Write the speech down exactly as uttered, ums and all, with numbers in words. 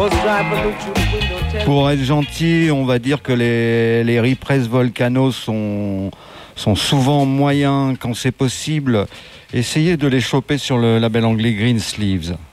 Pour être gentil, on va dire que les, les Repress Volcano sont, sont souvent moyens quand c'est possible. Essayez de les choper sur le label anglais Green Sleeves.